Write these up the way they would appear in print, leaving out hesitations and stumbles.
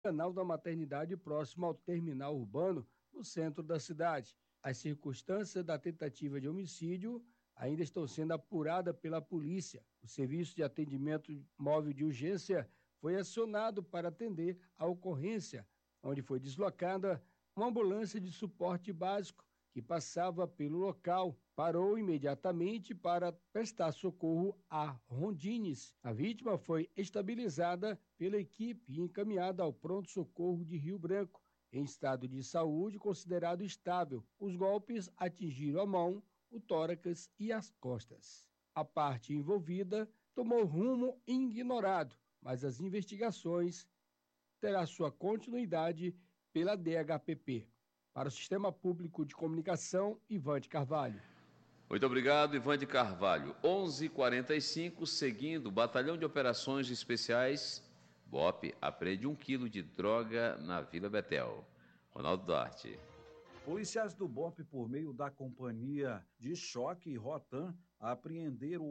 canal da maternidade próximo ao terminal urbano, no centro da cidade. As circunstâncias da tentativa de homicídio ainda estão sendo apuradas pela polícia. O serviço de atendimento móvel de urgência foi acionado para atender a ocorrência, onde foi deslocada uma ambulância de suporte básico que passava pelo local. Parou imediatamente para prestar socorro a Rondines. A vítima foi estabilizada pela equipe e encaminhada ao pronto-socorro de Rio Branco, em estado de saúde considerado estável. Os golpes atingiram a mão, o tórax e as costas. A parte envolvida tomou rumo ignorado, mas as investigações terão sua continuidade pela DHPP. Para o Sistema Público de Comunicação, Ivan de Carvalho. Muito obrigado, Ivan de Carvalho. 11h45, seguindo, o Batalhão de Operações Especiais, BOP, apreende 1 quilo de droga na Vila Betel. Ronaldo Duarte. Policiais do BOP, por meio da Companhia de Choque Rotan, apreenderam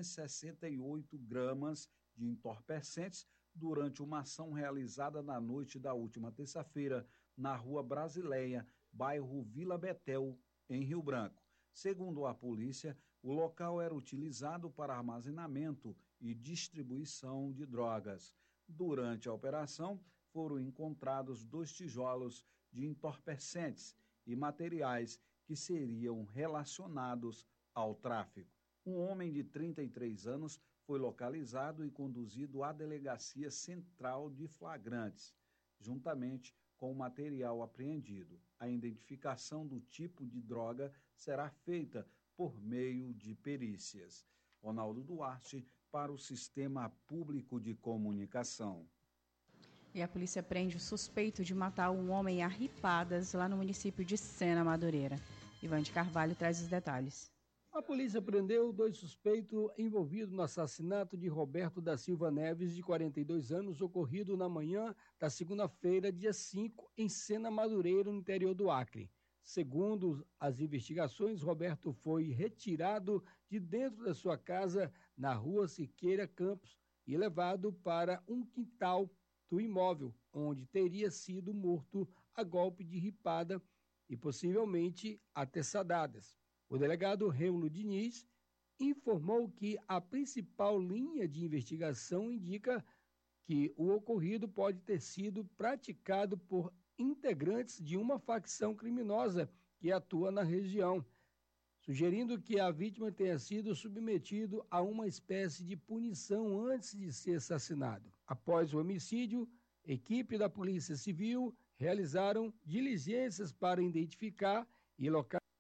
868 gramas de entorpecentes durante uma ação realizada na noite da última terça-feira na Rua Brasileia, bairro Vila Betel, em Rio Branco. Segundo a polícia, o local era utilizado para armazenamento e distribuição de drogas. Durante a operação, foram encontrados 2 tijolos de entorpecentes e materiais que seriam relacionados ao tráfico. Um homem de 33 anos foi localizado e conduzido à Delegacia Central de Flagrantes, juntamente com o material apreendido. A identificação do tipo de droga será feita por meio de perícias. Ronaldo Duarte, para o Sistema Público de Comunicação. E a polícia prende o suspeito de matar um homem a ripadas lá no município de Sena Madureira. Ivan de Carvalho traz os detalhes. A polícia prendeu 2 suspeitos envolvidos no assassinato de Roberto da Silva Neves, de 42 anos, ocorrido na manhã da segunda-feira, dia 5, em Sena Madureira, no interior do Acre. Segundo as investigações, Roberto foi retirado de dentro da sua casa na rua Siqueira Campos e levado para um quintal do imóvel, onde teria sido morto a golpe de ripada e possivelmente a teçadadas. O delegado Reulo Diniz informou que a principal linha de investigação indica que o ocorrido pode ter sido praticado por integrantes de uma facção criminosa que atua na região, sugerindo que a vítima tenha sido submetido a uma espécie de punição antes de ser assassinado. Após o homicídio, equipe da Polícia Civil realizaram diligências para identificar e localizar